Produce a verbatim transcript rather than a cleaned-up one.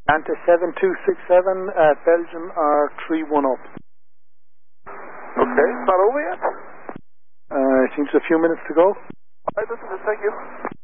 Ante seven two six seven, uh, Belgium are three one up. Okay, it's not over yet? Uh, I think there's a few minutes to go. Alright, listen, thank you.